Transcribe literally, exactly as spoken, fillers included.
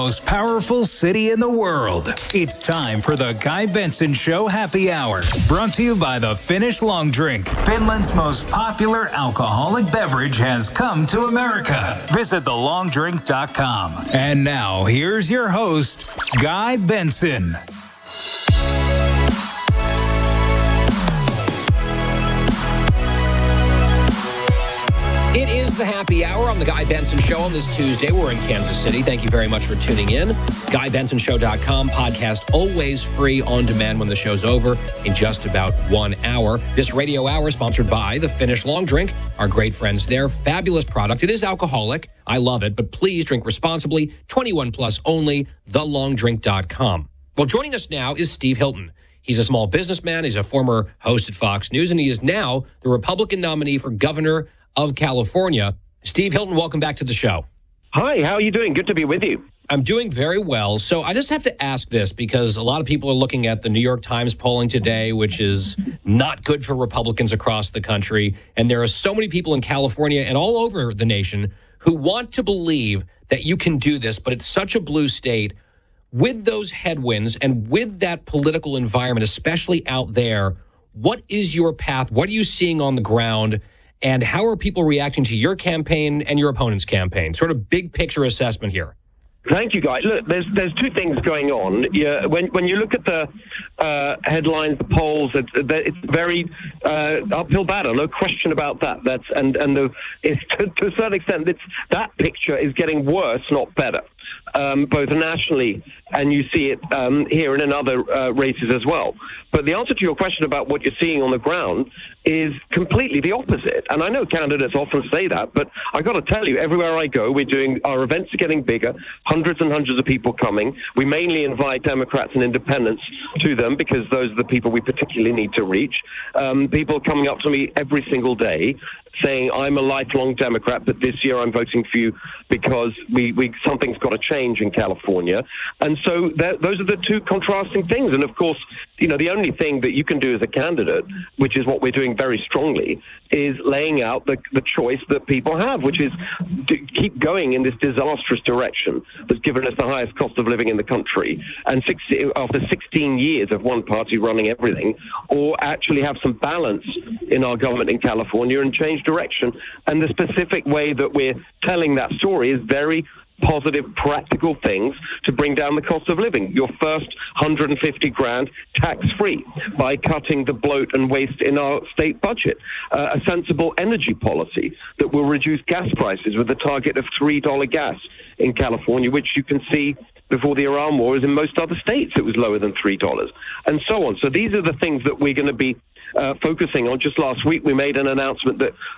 Most powerful city in the world. It's time for the Guy Benson Show Happy Hour. Brought to you by the Finnish Long Drink. Finland's most popular alcoholic beverage has come to America. Visit the long drink dot com. And now, here's your host, Guy Benson. It is the Happy Hour on the Guy Benson Show on this Tuesday. We're in Kansas City. Thank you very much for tuning in. Guy Benson Show dot com podcast, always free on demand when the show's over in just about one hour. This radio hour is sponsored by the Finnish Long Drink, our great friends there. Fabulous product. It is alcoholic. I love it, but please drink responsibly. twenty-one plus only, the long drink dot com. Well, joining us now is Steve Hilton. He's a small businessman. He's a former host at Fox News, and he is now the Republican nominee for governor of California. Steve Hilton, welcome back to the show. Hi, how are you doing? Good to be with you. I'm doing very well. So I just have to ask this because a lot of people are looking at the New York Times polling today, which is not good for Republicans across the country. And there are so many people in California and all over the nation who want to believe that you can do this, but it's such a blue state. With those headwinds and with that political environment, especially out there, what is your path? What are you seeing on the ground? And how are people reacting to your campaign and your opponent's campaign? Sort of big picture assessment here. Thank you, Guy. Look, there's there's two things going on. Yeah, when when you look at the uh, headlines, the polls, it's, it's very uh, uphill battle. No question about that. That's and and the it's, to, to a certain extent, it's, that picture is getting worse, not better. Um, both nationally and you see it um, here and in other uh, races as well. But the answer to your question about what you're seeing on the ground is completely the opposite. And I know candidates often say that, but I got to tell you, everywhere I go, we're doing, our events are getting bigger, hundreds and hundreds of people coming. We mainly invite Democrats and independents to them because those are the people we particularly need to reach. Um, people coming up to me every single day saying, I'm a lifelong Democrat, but this year I'm voting for you because we, we something's got to change in California. And so those are the two contrasting things. And of course, you know, the only thing that you can do as a candidate, which is what we're doing very strongly, is laying out the, the choice that people have, which is to keep going in this disastrous direction that's given us the highest cost of living in the country. And sixty, after sixteen years of one party running everything, or actually have some balance in our government in California and change direction. And the specific way that we're telling that story is very positive, practical things to bring down the cost of living. Your first one hundred fifty grand tax-free by cutting the bloat and waste in our state budget. Uh, a sensible energy policy that will reduce gas prices with a target of three dollars gas in California, which you can see before the Iran war is in most other states it was lower than three dollars, and so on. So these are the things that we're going to be Uh, focusing on. Just last week, we made an announcement that